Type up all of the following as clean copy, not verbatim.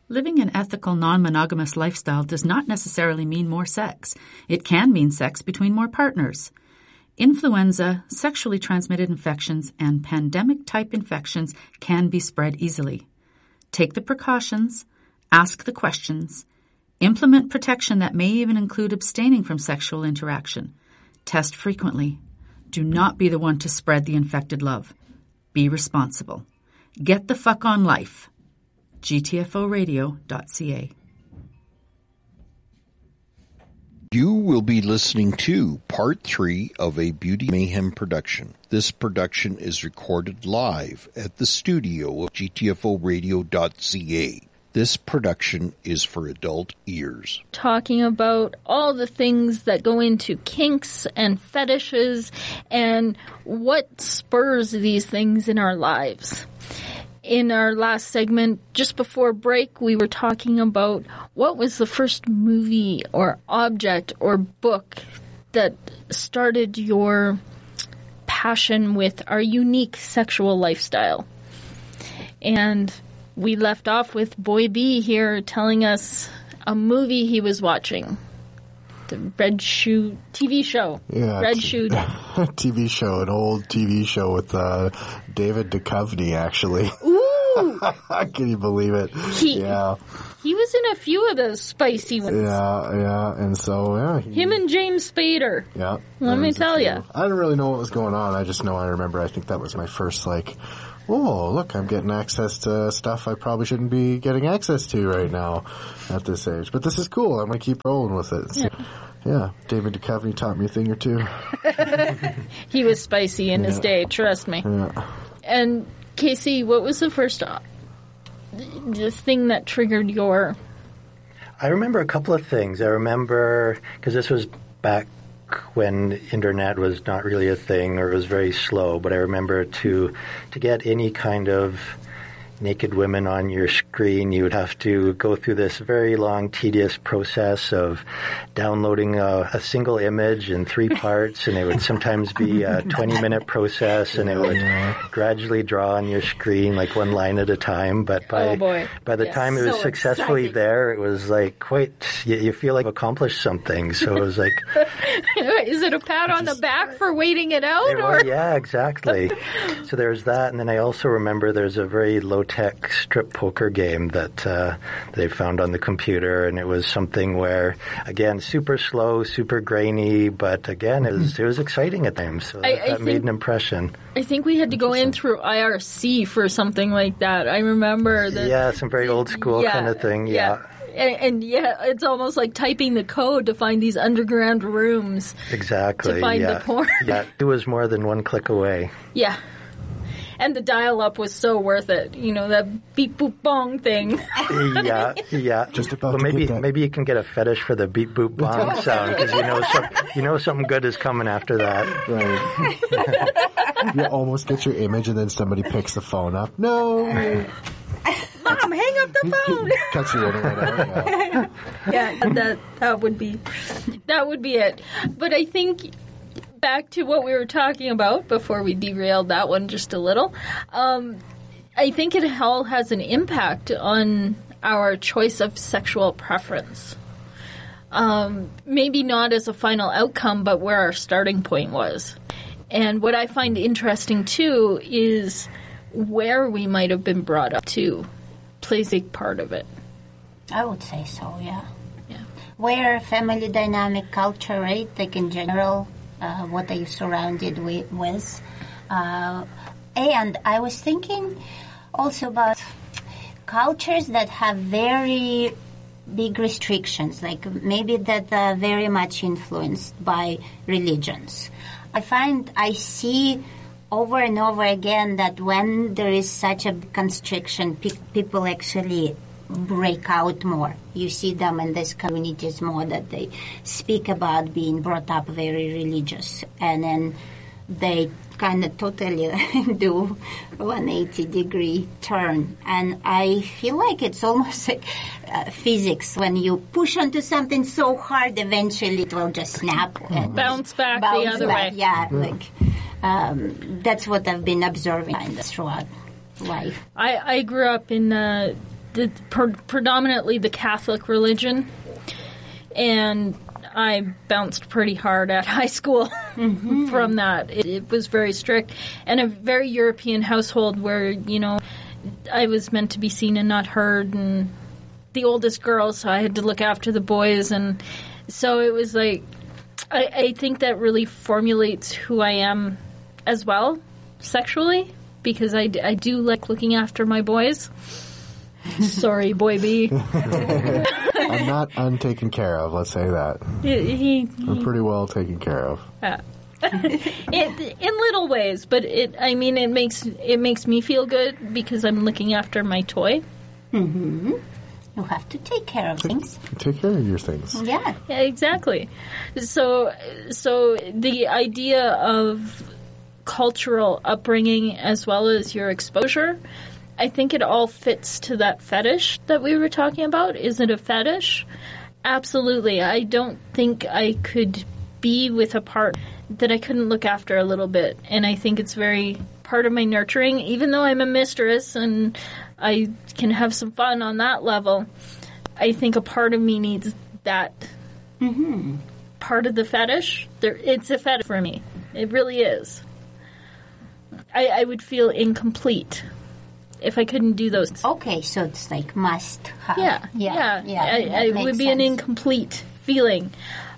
Living an ethical, non-monogamous lifestyle does not necessarily mean more sex. It can mean sex between more partners. Influenza, sexually transmitted infections, and pandemic-type infections can be spread easily. Take the precautions, ask the questions, implement protection that may even include abstaining from sexual interaction. Test frequently. Do not be the one to spread the infected love. Be responsible. Get the fuck on life. gtforadio.ca. You will be listening to Part 3 of a Beauty Mayhem production. This production is recorded live at the studio of gtforadio.ca. This production is for adult ears. Talking about all the things that go into kinks and fetishes and what spurs these things in our lives. In our last segment, just before break, we were talking about what was the first movie or object or book that started your passion with our unique sexual lifestyle. And we left off with Boy B here telling us a movie he was watching. The Red Shoe TV show. Yeah. Red Shoe. TV show, an old TV show with David Duchovny, actually. Ooh! Can you believe it? He was in a few of those spicy ones. Yeah, and so, yeah. Him and James Spader. Yeah. Let me tell you. I didn't really know what was going on. I just know I remember, I think that was my first, oh, look, I'm getting access to stuff I probably shouldn't be getting access to right now at this age. But this is cool. I'm going to keep rolling with it. So, yeah, David Duchovny taught me a thing or two. He was spicy in his day, trust me. Yeah. And, Casey, what was the first the thing that triggered your... I remember a couple of things. I remember, because this was back when internet was not really a thing, or it was very slow, but I remember to get any kind of naked women on your screen, you would have to go through this very long, tedious process of downloading a single image in 3 parts, and it would sometimes be a 20-minute process, and it would gradually draw on your screen like one line at a time. But by the time it was successfully there, it was like you feel like you've accomplished something. So it was like... Is it a pat on the back for waiting it out? Yeah, exactly. So there's that, and then I also remember there's a very low-tech strip poker game that they found on the computer, and it was something where, again, super slow, super grainy, but again, it was exciting at times, so that made an impression. I think we had to go in through IRC for something like that. I remember that. Yeah, some very old-school kind of thing, yeah. And it's almost like typing the code to find these underground rooms. Exactly. To find the porn. Yeah, it was more than one click away. Yeah. And the dial-up was so worth it. You know, that beep boop bong thing. Yeah. Just about. Well, maybe you can get a fetish for the beep boop bong sound, because you know something good is coming after that. Right. You almost get your image, and then somebody picks the phone up. No. Mom, hang up the phone. Cuts your internet out. Yeah, that would be it. But I think back to what we were talking about before we derailed that one just a little. I think it all has an impact on our choice of sexual preference. Maybe not as a final outcome, but where our starting point was. And what I find interesting too is where we might have been brought up to plays a part of it. I would say so, yeah. Where family dynamic culture, right? Like in general, what are you surrounded with? And I was thinking also about cultures that have very big restrictions, like maybe that are very much influenced by religions. I see over and over again that when there is such a constriction, people actually break out more. You see them in these communities more, that they speak about being brought up very religious, and then they kind of totally do 180-degree turn. And I feel like it's almost like physics. When you push onto something so hard, eventually it will just snap and bounce back the other way. Yeah, that's what I've been observing throughout life. I grew up in the predominantly the Catholic religion, and I bounced pretty hard at high school from that. It was very strict, and a very European household where, I was meant to be seen and not heard, and the oldest girl, so I had to look after the boys, and so it was like, I think that really formulates who I am as well, sexually, because I do like looking after my boys. Sorry, boy B. I'm not untaken care of, let's say that. I'm pretty well taken care of. In little ways, but it makes me feel good because I'm looking after my toy. Mm-hmm. You have to take care of things. Take care of your things. Yeah, exactly. So the idea of cultural upbringing as well as your exposure, I think it all fits to that fetish that we were talking about. Is it a fetish? Absolutely. I don't think I could be with a partner that I couldn't look after a little bit. And I think it's very part of my nurturing, even though I'm a mistress and I can have some fun on that level. I think a part of me needs that part of the fetish. It's a fetish for me. It really is. I would feel incomplete if I couldn't do those. Okay, so it's like must have. Yeah. I would be an incomplete feeling.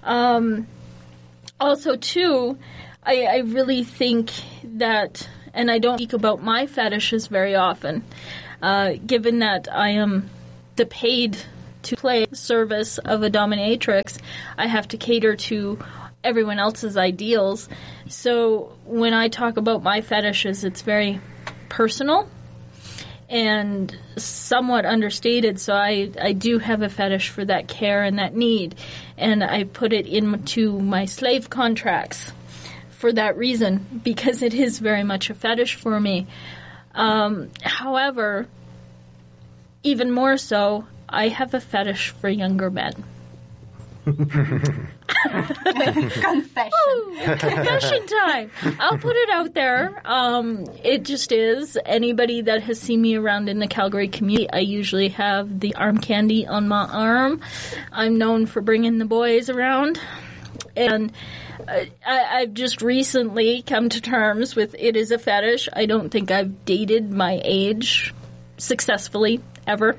Also, too, I really think that, and I don't speak about my fetishes very often, given that I am the paid to play service of a dominatrix, I have to cater to everyone else's ideals. So when I talk about my fetishes, it's very personal and somewhat understated. So I do have a fetish for that care and that need, and I put it into my slave contracts for that reason, because it is very much a fetish for me. However, even more so, I have a fetish for younger men. Confession. Confession time. I'll put it out there. It just is. Anybody that has seen me around in the Calgary community, I usually have the arm candy on my arm. I'm known for bringing the boys around. And I've just recently come to terms with it is a fetish. I don't think I've dated my age successfully, ever.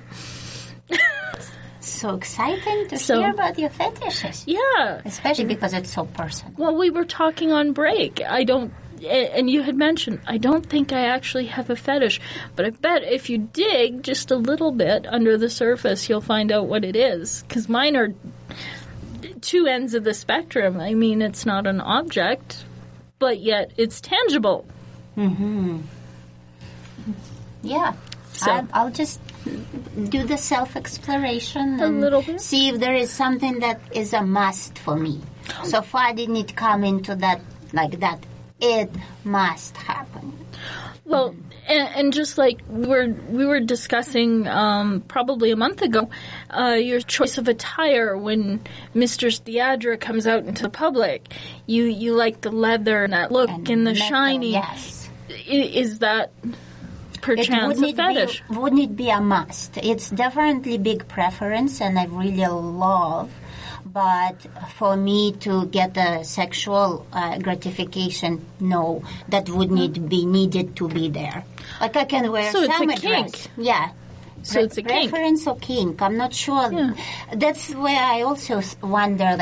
So exciting to hear about your fetishes. Yeah. Especially because it's so personal. Well, we were talking on break. And you had mentioned, I don't think I actually have a fetish. But I bet if you dig just a little bit under the surface, you'll find out what it is. Because mine are two ends of the spectrum. I mean, it's not an object, but yet it's tangible. Mm-hmm. Yeah. So I'll just do the self-exploration and a little bit. See if there is something that is a must for me. So far, I didn't come into that like that. It must happen. Well, and just like we were discussing probably a month ago, your choice of attire when Mistress Deidre comes out into the public, you like the leather and that look and the metal, shiny. Yes. Is that perchance a fetish? Wouldn't it be a must? It's definitely big preference, and I really love. But for me to get a sexual gratification, no, that would needed to be there. Like I can wear summer dress. Yeah. So it's a kink. Preference or kink. I'm not sure. Yeah. That's where I also wonder,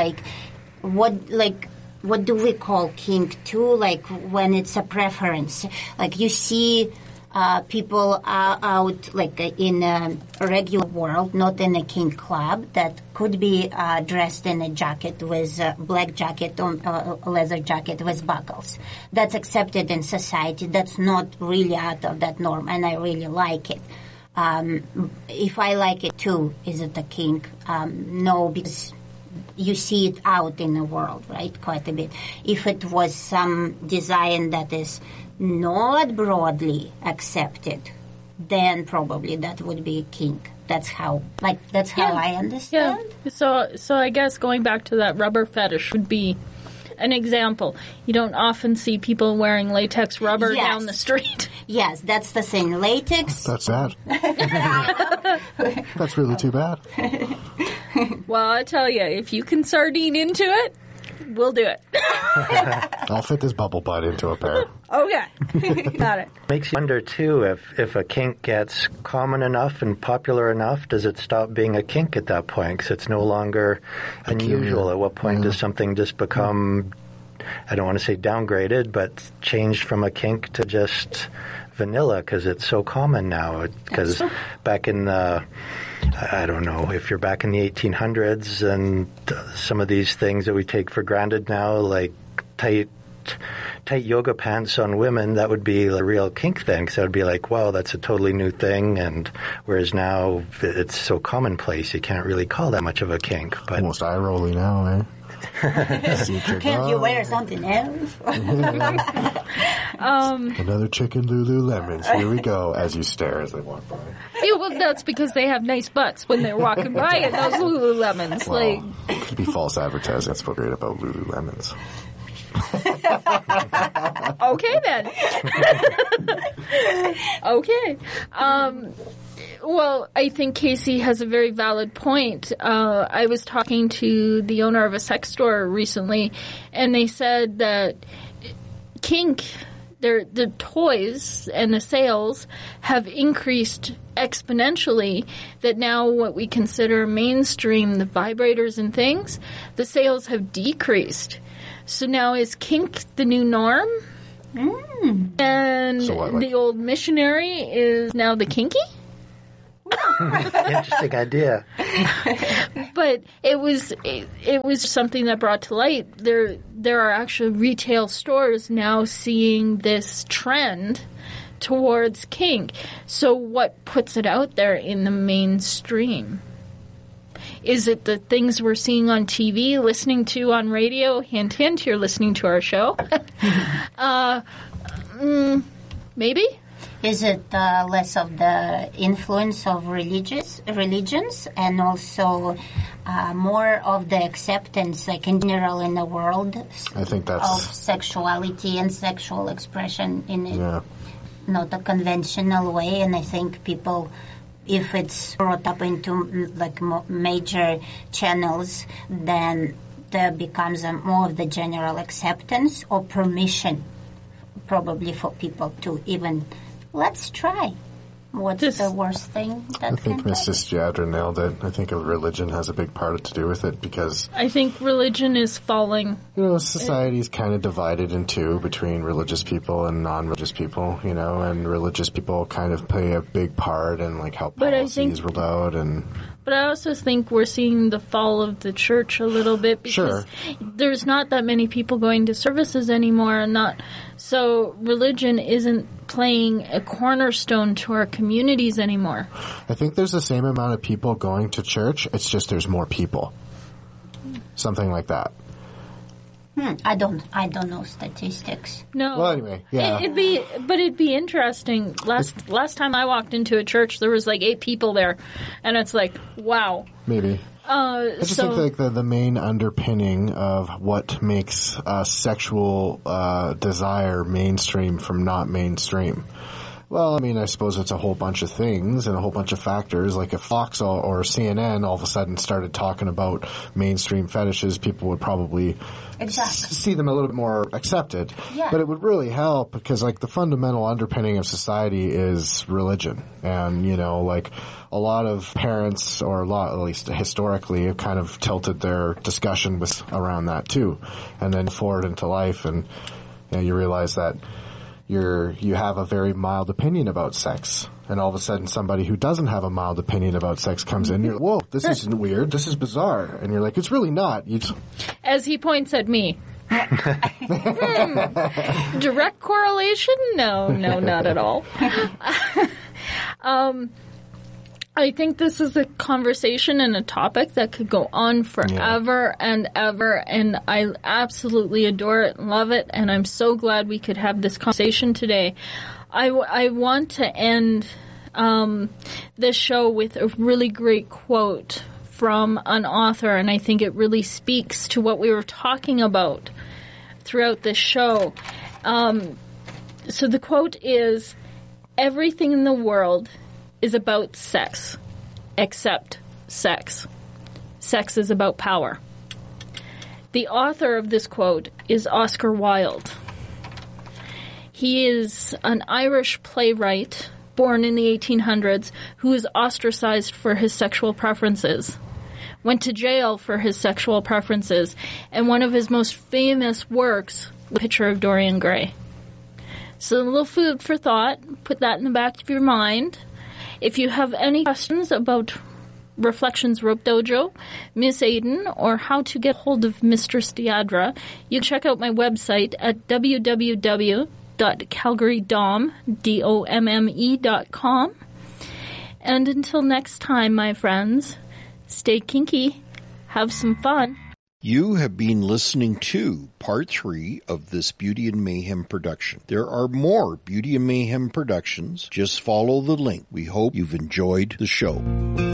what do we call kink too? Like when it's a preference. Like you see people are out like in a regular world, not in a kink club, that could be dressed in a jacket with a black jacket or a leather jacket with buckles. That's accepted in society. That's not really out of that norm, and I really like it. If I like it too, is it a kink? No, because you see it out in the world, right, quite a bit. If it was some design that is not broadly accepted, then probably that would be a kink. That's how I understand. Yeah. So I guess going back to that rubber fetish would be an example. You don't often see people wearing latex rubber down the street. Yes, that's the thing. Latex. That's bad. That's really too bad. Well, I tell you, if you can sardine into it, we'll do it. I'll fit this bubble butt into a pair. Okay. Got it. Makes you wonder, too, if a kink gets common enough and popular enough, does it stop being a kink at that point? Because it's no longer unusual. At what point does something just become, I don't want to say downgraded, but changed from a kink to just vanilla because it's so common now? Because back in the, I don't know, if you're back in the 1800s and some of these things that we take for granted now, like tight yoga pants on women, that would be a real kink then, because that would be like, wow, that's a totally new thing. And whereas now it's so commonplace, you can't really call that much of a kink. But almost eye-rolly now, eh? Can't you wear something else? Another chicken Lululemons. Here we go, as you stare as they walk by. Yeah, well, that's because they have nice butts when they're walking by in those Lululemons. Well, it could be false advertising. That's what's great about Lululemons. Okay, then. Okay. Well, I think Casey has a very valid point. I was talking to the owner of a sex store recently, and they said that kink, the toys and the sales have increased exponentially, that now what we consider mainstream, the vibrators and things, the sales have decreased. So now is kink the new norm? And So what, the old missionary is now the kinky? interesting idea. But it was something that brought to light. There are actually retail stores now seeing this trend towards kink. So what puts it out there in the mainstream? Is it the things we're seeing on TV, listening to on radio? Hint, hint, you're listening to our show. Maybe? Is it less of the influence of religions and also more of the acceptance, like in general in the world, I think of that's... sexuality and sexual expression in Yeah. not a conventional way? And I think people, if it's brought up into like major channels, then there becomes more of the general acceptance or permission, probably for people to even, let's try. What's the worst thing that I think can Mrs. Jadra nailed it. I think religion has a big part to do with it because, I think religion is falling. society's kind of divided in two between religious people and non-religious people, and religious people kind of play a big part in like how But I policies think- rolled out and... But I also think we're seeing the fall of the church a little bit because there's not that many people going to services anymore, so religion isn't playing a cornerstone to our communities anymore. I think there's the same amount of people going to church, it's just there's more people. Something like that. I don't know statistics. No. Well, anyway, yeah. It'd be interesting. Last time I walked into a church, there was like 8 people there, and it's like, wow. Maybe. I just think like the main underpinning of what makes sexual desire mainstream from not mainstream. Well, I mean, I suppose it's a whole bunch of things and a whole bunch of factors. Like if Fox or CNN all of a sudden started talking about mainstream fetishes, people would probably see them a little bit more accepted. Yeah. But it would really help because like the fundamental underpinning of society is religion. And, like a lot of parents, or at least historically, have kind of tilted their discussion around that too. And then forward into life and you realize that you have a very mild opinion about sex, and all of a sudden somebody who doesn't have a mild opinion about sex comes in and you're like, whoa, this isn't weird, this is bizarre. And you're like, it's really not. As he points at me. Direct correlation? No, not at all. I think this is a conversation and a topic that could go on forever and ever, and I absolutely adore it and love it, and I'm so glad we could have this conversation today. I want to end this show with a really great quote from an author, and I think it really speaks to what we were talking about throughout this show. So the quote is, Everything in the world is about sex, except sex. Sex is about power. The author of this quote is Oscar Wilde. He is an Irish playwright born in the 1800s who was ostracized for his sexual preferences, went to jail for his sexual preferences, and one of his most famous works, The Picture of Dorian Gray. So a little food for thought. Put that in the back of your mind. If you have any questions about Reflections Rope Dojo, Miss Aiden, or how to get hold of Mistress Deidre, you can check out my website at www.calgarydom.com. And until next time, my friends, stay kinky, have some fun. You have been listening to Part 3 of this Beauty and Mayhem production. There are more Beauty and Mayhem productions. Just follow the link. We hope you've enjoyed the show.